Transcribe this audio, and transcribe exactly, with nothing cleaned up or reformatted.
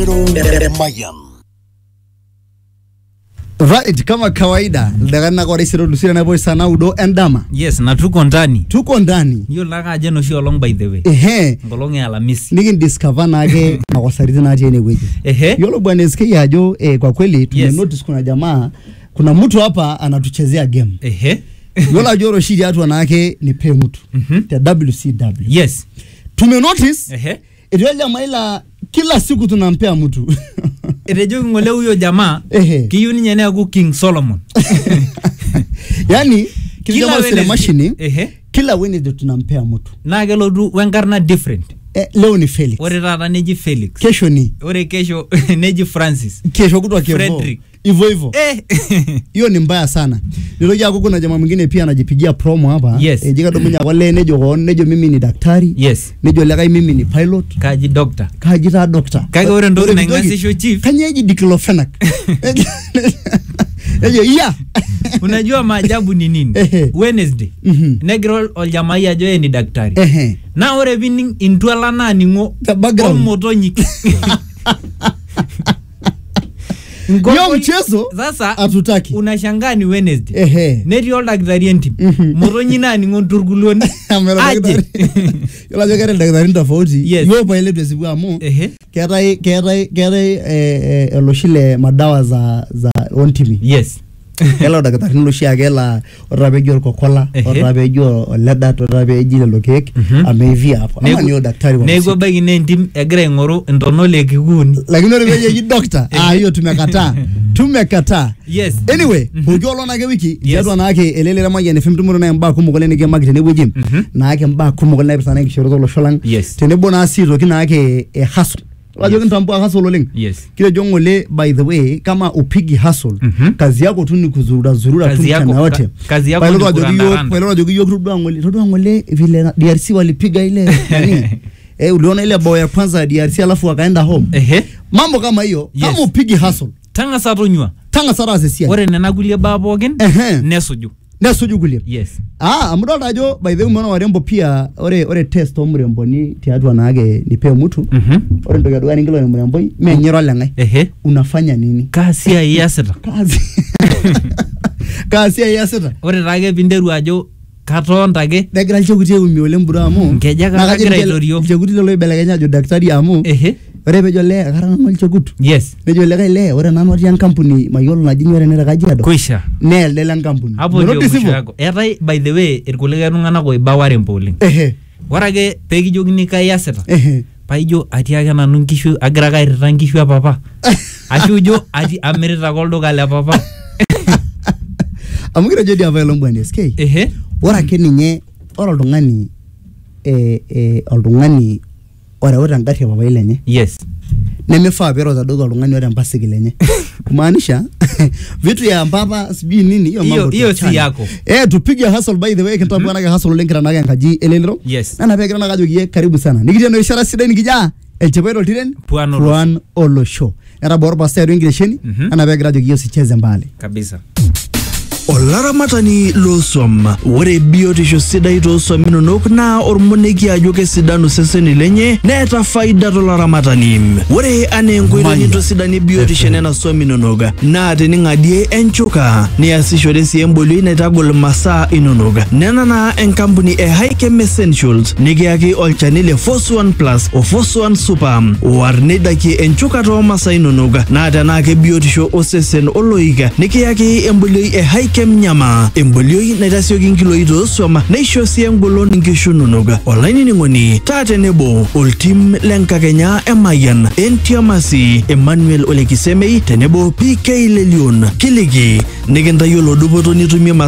Elelero Mayan. Right, kama kawaida ndagana kwa risiro lusira na boy sana udo endama. Yes, na tuko ndani. Tuko ndani. Yo laka aje no shi along by the way. Ehe. Ngolong ya Alhamisi. Nigi discover na age na wasarithi na aje anyway. Ehe. Yolo bwana S K yajo eh, kwa kweli tume yes. Notice kuna jamaa kuna mtu hapa anatuchezea game. Ehe. Yola joro shidi watu wanake ni pay mtu. Mhm. Ya W C W. Yes. Tume notice. Ehe. Ile jamaa ila kila siku tunampea mtu. Erejo ngole huyo jamaa kiyu ni nyene ku King Solomon. Yani kila jamaa sile mashini ehe kila Wednesday tunampea mtu. Na gelo du wengarna different. Eh, leo ni Felix. Ore rara neji Felix. Kesho ni. Ore kesho neji Francis. Kesho kutwa Kevo. Frederick. Ivo ivo. Eh. Hiyo ni mbaya sana. Niloja huko kuna jamaa mwingine pia anajipigia promo hapa. Yes. E, jika domunya wale nejo ho nejo mimi ni daktari. Yes. Nejo lekai mimi ni pilot. Kaji doctor. Kaji ta doctor. Kage ore ndo na ngasisho chief. Kanyeji diclofenac. Nejo iya. Unajua maajabu ni nini? Wednesday. Mm -hmm. Negro oljamaa ya joe ni daktari. Ehe. Na ore bining intwala na ningo motonyi. Yo mchezo sasa atutaki unashangaa ni Wednesday. Ehe. Neti all daktari enti. Motonyi na ningo turguloni. Aje. Yola jogere daktari tofauti. Yes. Yo pa ile desibu amu. Ehe. Kerai kerai kerai eh eh loshile madawa za za ontimi. Yes. Hello daktari nuloshi agela orabejo kokola orabejo ledat orabejo lokek amevia hapo ama ni daktari wa nego bagi nendim egre ngoro ndonole kiguni lakini orabejo ji doctor ah hiyo tumekataa tumekataa. Yes. Anyway hujolo na wiki yadwa na yake elelera maji ni fimtumuro na mba kumugole ne gemag tene bujim na yake mba kumugole na sana kishoro lo sholang tene bona asiro kina yake hasu Wajo yes. Kintampo hustle leng. Yes. Kile jongole by the way kama upigi hustle mm -hmm. kazi yako tu ni kuzurura zurura tu mchana wote. Kazi yako ni kuranda. Pale wajo hiyo rudu ngole rudu ngole vile D R C walipiga ile nani eh uliona ile bao ya kwanza ya D R C alafu wakaenda home. Ehe. Mambo kama hiyo yes. Kama upigi hustle tanga saronywa tanga sara sia. Ore nanagulie babo gen nesuju nesuju gulie. Yes. Ah amdo dajo by the way mwana warembo pia ore ore test omrembo ni tiatu naage nipe mtu. Mhm. Ore ndo gadwa ngilo ni mrembo menyero lengai. Ehe. Unafanya nini? Kazi ya yaseta. Kazi. Kazi ya yaseta. Ore rage binderu ajo katondage dagira lchokutie umi ole mbura amu ngeja kagira itorio lchokutie lo ibelekenya jo daktari amu ehe ore bejo le karana no lchokutu yes bejo le le ore nanu ati company mayolo na jinyo ore nera kajiado kuisha ne le le company hapo ndio mshako etai by the way irkulika tungana ko ibaware mpoling ehe warage pekijogini kayaseta ehe paijo ati ake nanu nkishu agira kairita nkishu ya papa ashujo ati amirita kolduka le papa amugira jodi availo mbwana S K ehe ora keninye ora oltungani eh eh oltungani ora ora ngari baba ilenye yes nemefaa pero za dogo oltungani ora mpasiki lenye kumaanisha vitu ya mbaba sibi nini hiyo mambo hiyo si yako eh tupige hustle by the way kintu bwana ga hustle linkira naga ngaji elelero yes na napegira naga jogie karibu sana nikitendo ishara sida nikija elchepero tiren Puan Olo show era borba sero ingilisheni na napegira jogie sicheze mbali kabisa. Olaramatani losom ore biotisho sidai to sominonok na ormoneki ajo kesidanu seseni lenye neeta faida tolaramatani ore ane nkoitoi to sidani biotisho nena sominonoga na teningadie enchuka niasishore si emboli naitagol masaa inonoga nena na enkampuni e Hikem Essentials nikiaki olchani le Force one plus o Force one super warnedaki enchuka to masaa inonoga na tenake biotisho osesen oloika nikiaki emboli e Hikem nyama embolioi naitasioki nkiloi tooswama naisho si engolon nkishununoga olaini ningoni tate nebo ultim lenkakenya emayan entiamasi Emmanuel Olekisemei tenebo P K Lelion kiligi nikintayolo dupoto nitumie